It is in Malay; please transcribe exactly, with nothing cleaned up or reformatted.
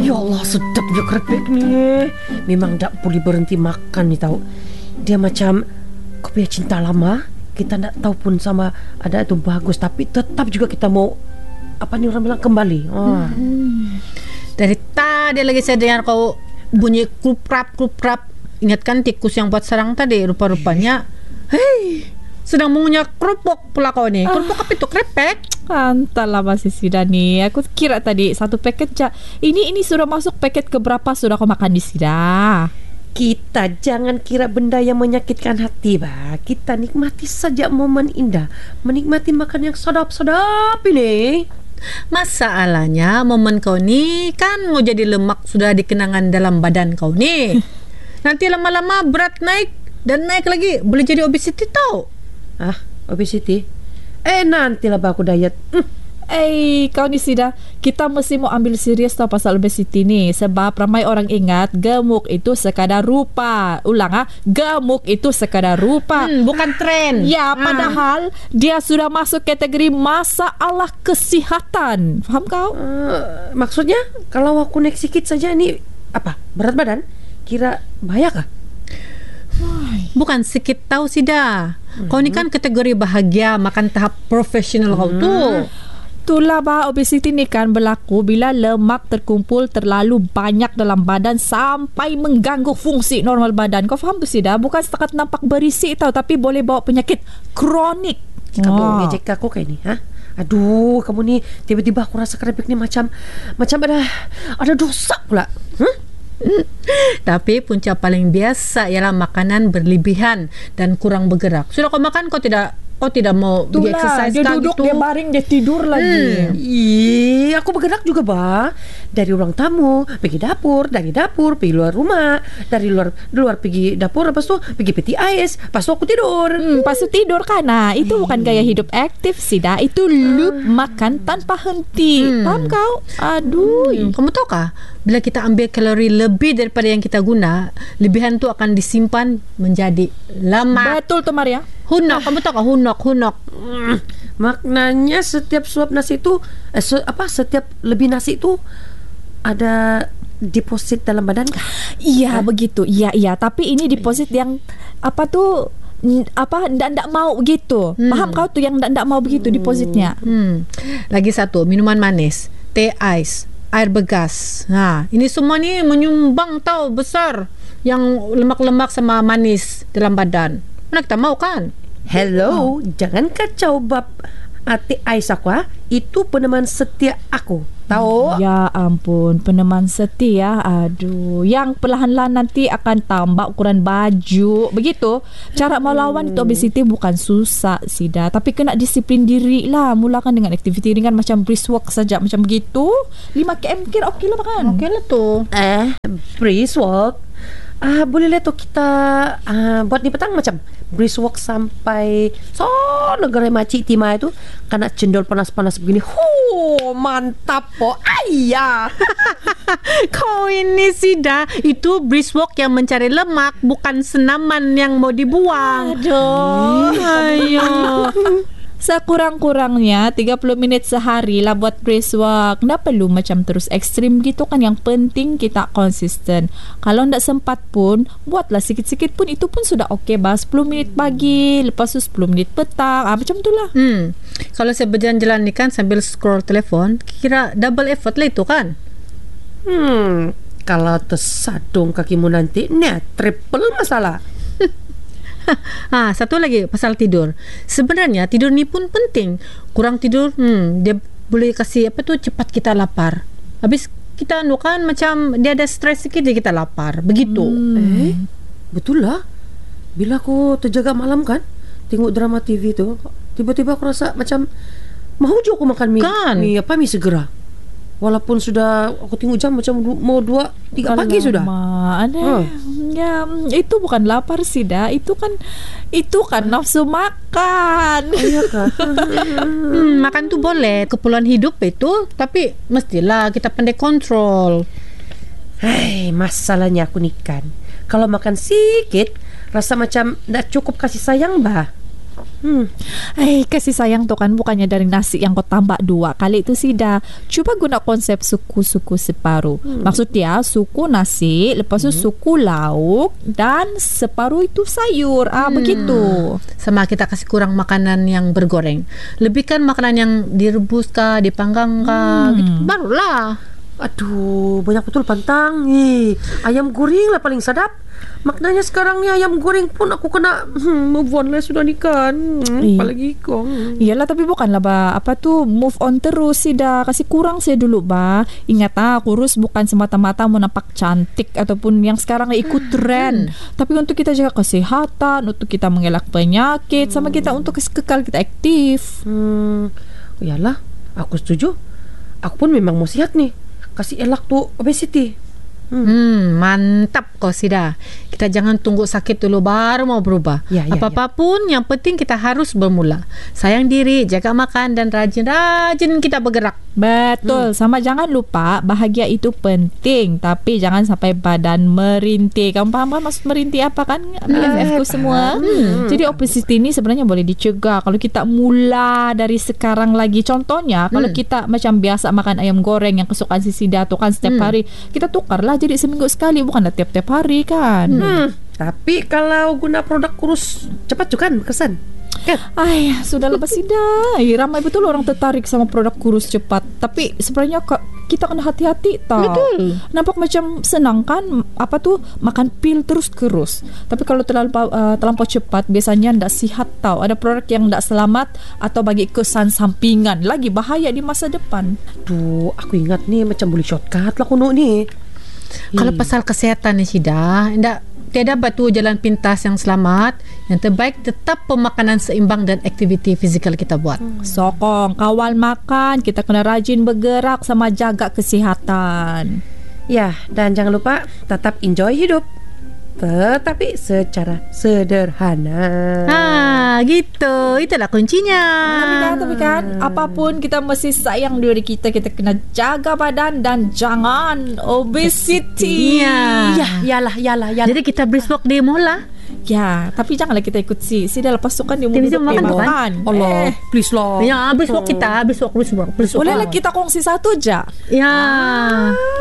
Ya Allah, sedap je keripik ni. Memang tak boleh berhenti makan ni tahu. Dia macam kopi cinta lama. Kita tak tahu pun sama ada itu bagus, tapi tetap juga kita mau apa ni orang bilang kembali. Oh. Hmm. Dari tadi lagi saya dengar kau bunyi kruprap kruprap. Ingatkan tikus yang buat sarang tadi, rupa-rupanya. Hei, sedang mengunyah kerupuk pula kau ni. Kerupuk apa itu? Krepek? Entahlah masih Sida ni. Aku kira tadi satu paket je. Ini ini sudah masuk paket keberapa sudah kau makan di Sida? Kita jangan kira benda yang menyakitkan hati, bah. Kita nikmati saja momen indah, menikmati makan yang sedap-sedap ini. Masalahnya momen kau ni kan mau jadi lemak sudah dikenangan dalam badan kau ni. Nanti lama-lama berat naik dan naik lagi, boleh jadi obesity tau. Ah, obesity? Eh nantilah bah aku diet. Hmm. Eh, kau ni Sida, kita mesti mau ambil serius tau pasal obesity ni. Sebab ramai orang ingat gemuk itu sekadar rupa. Ulang ah, gemuk itu sekadar rupa. Hmm, bukan tren. Ya, ha. Padahal dia sudah masuk kategori masalah kesihatan. Faham kau? Uh, maksudnya kalau aku naik sikit saja ni apa? Berat badan? Kira bahaya kah? Bukan sikit tahu Sida. Hmm. Kau ni kan kategori bahagia makan tahap profesional hmm. kau tu. Itulah bah, obesity ni kan berlaku bila lemak terkumpul terlalu banyak dalam badan sampai mengganggu fungsi normal badan. Kau faham tu Sida? Bukan setakat nampak berisik tau, tapi boleh bawa penyakit kronik. Kamu oh. ngejek aku kayak ni, ha? Aduh, kamu ni tiba-tiba aku rasa keripik ni macam macam ada ada dosa pula. Huh? Tapi punca paling biasa ialah makanan berlebihan dan kurang bergerak. Sudah kau makan, kau tidak kau tidak mau pergi exercise dia kah duduk, gitu? dia baring, dia tidur lagi. Hmm. Ih, aku bergerak juga bah. Dari ruang tamu pergi dapur, dari dapur pergi luar rumah, dari luar luar pergi dapur, lepas tu pergi peti ais, lepas tu aku tidur. Hmm, lepas tu tidur kan. Nah, itu hmm. bukan gaya hidup aktif Sida. Itu loop uh. makan tanpa henti. Hmm. Faham kau? Aduh. Hmm. Kamu tahu kah? Bila kita ambil kalori lebih daripada yang kita guna, lebihan tu akan disimpan menjadi lemak. Betul tu Maria. Hunok, kamu tahu kah hunok, hunok. Hmm, maknanya setiap suap nasi itu eh, se, apa setiap lebih nasi itu ada deposit dalam badan kah? Iya, begitu. Iya, iya, tapi ini deposit yang apa tu apa ndak ndak mau begitu. Hmm. Paham kau tu yang ndak ndak mau begitu hmm. depositnya. Hmm. Lagi satu, minuman manis, teh ais, air begas. Ha, ini semua ni menyumbang tau besar yang lemak-lemak sama manis dalam badan. Mana kita mau kan? Hello, oh. jangan kacau bab teh ais aku ha? Itu peneman setia aku. Tahu? Ya ampun, peneman setia. Aduh, yang perlahan-lahan nanti akan tambah ukuran baju. Begitu. Cara hmm. melawan itu obesity bukan susah Sida, tapi kena disiplin diri lah. Mulakan dengan aktiviti ringan macam brisk walk saja macam begitu. lima kilometer kira okey lah kan? Okey lah tu. Eh, brisk walk. Ah, boleh lah tu kita ah, buat ni petang macam brisk walk sampai so negara Makcik Timah itu kena cendol panas-panas begini. Huh, mantap po. Ayah. Kau ini Sida, itu brisk walk yang mencari lemak, bukan senaman yang mau dibuang. Aduh. Ayo. Sekurang-kurangnya tiga puluh minit sehari lah buat brisk walk. Nggak perlu macam terus ekstrim gitu kan. Yang penting kita konsisten. Kalau nggak sempat pun, buatlah sikit-sikit pun. Itu pun sudah okey bah. sepuluh minit pagi, lepas tu sepuluh minit petang. Ah, macam tu lah. Hmm. Kalau saya berjalan-jalan ni kan sambil scroll telefon, kira double effort lah itu kan. Hmm. Kalau tersadung kakimu nanti, ni triple masalah. Ha, satu lagi pasal tidur. Sebenarnya tidur ni pun penting. Kurang tidur, hmm, dia boleh kasih apa tu cepat kita lapar. Habis kita anu kan macam dia ada stres sikit dia kita lapar. Begitu. Hmm. Eh, betul lah. Bila aku terjaga malam kan, tengok drama T V tu, tiba-tiba aku rasa macam mahu je aku makan mie. Kan? Mie apa mie segera. Walaupun sudah aku tengok jam macam mau dua tiga pagi sudah. Ada. Hmm. Ya, itu bukan lapar Sida, itu kan itu kan nafsu makan. Oh, iya kah? hmm, makan tu boleh, keperluan hidup itu, tapi mestilah kita pandai kontrol. Hei, masalahnya aku ni kan, kalau makan sikit rasa macam tak cukup kasih sayang bah. Hmm. Eh, kasih sayang tuh kan bukannya dari nasi yang kau tambah dua kali itu Sida. Coba guna konsep suku-suku separuh. Hmm. Maksud dia suku nasi, lepas tu suku lauk dan separuh itu sayur. Ah, begitu. Sama kita kasih kurang makanan yang bergoreng. Lebihkan makanan yang direbus kah, dipanggang kah, Hmm. gitu. Barulah. Aduh, banyak betul pantang. Ih, ayam goreng lah paling sedap. Maknanya sekarang ni ayam goreng pun aku kena hmm, move on lah sudah ni kan. Hmm, Ih. apalagi kong. Iyalah tapi bukanlah ba apa tu move on terus Sida. Kasih kurang saya dulu ba. Ingat ah kurus bukan semata-mata mau nampak cantik ataupun yang sekarang ikut tren. Tapi untuk kita jaga kesehatan, untuk kita mengelak penyakit, sama kita untuk kekal kita aktif. Hmm, iyalah, aku setuju. Aku pun memang mau sihat nih. Kasih elak tuh obesity. Hmm, mantap kau Sida. Kita jangan tunggu sakit dulu baru mau berubah. Ya, ya, Apa-apapun yang penting kita harus bermula. Sayang diri, jaga makan dan rajin-rajin kita bergerak. Betul. Sama jangan lupa bahagia itu penting, tapi jangan sampai badan merintih. Kamu faham kan maksud merintih apa kan? B F F ku semua. Hmm. Jadi obesity ini sebenarnya boleh dicegah kalau kita mula dari sekarang lagi. Contohnya kalau kita macam biasa makan ayam goreng yang kesukaan si Sida tu kan setiap hari, kita tukarlah jadi seminggu sekali, bukanlah tiap-tiap hari kan. Hmm, tapi kalau guna produk kurus cepat juga kan kesan. Kan? Ay, sudah lepas Sida. Eh, ramai betul orang tertarik sama produk kurus cepat. Tapi sebenarnya kak, kita kena hati-hati tau. Betul. Nampak macam senang kan apa tuh makan pil terus kerus. Tapi kalau terlalu uh, terlampau cepat biasanya ndak sihat tau. Ada produk yang ndak selamat atau bagi kesan sampingan. Lagi bahaya di masa depan. Duh, aku ingat nih macam boleh shortcut lah kuno nih. Kalau pasal kesehatan ni Sida, tidak tiada batu jalan pintas yang selamat. Yang terbaik tetap pemakanan seimbang dan aktiviti fizikal kita buat. Sokong, kawal makan, kita kena rajin bergerak sama jaga kesihatan. Ya, dan jangan lupa tetap enjoy hidup. Tetapi secara sederhana. Ah, gitu. Itulah kuncinya. Tapi kan, tapi kan apapun kita mesti sayang diri kita. Kita kena jaga badan dan jangan obesity. Iya. Ya, yalah, yalah, yalah. Jadi kita brisk walk di mall lah. Ya, tapi janganlah kita ikut si si dah lepas tu kan dia mau Dia duduk makan di tu kan? makan. Allah, Eh, please lah. Ya, brisk walk kita, brisk walk, brisk walk, brisk walk. bolehlah kita kongsi satu je. Ya.